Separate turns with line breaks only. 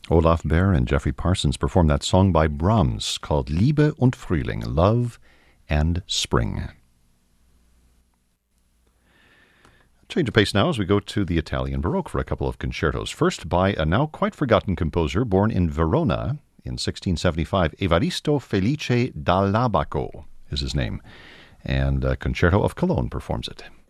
Olaf Behr and Jeffrey Parsons performed that song by Brahms called Liebe und Frühling, Love and Spring. Change of pace now as we go to the Italian Baroque for a couple of concertos. First by a now quite forgotten composer born in Verona in 1675, Evaristo Felice dall'Abaco is his name, and Concerto of Cologne performs it.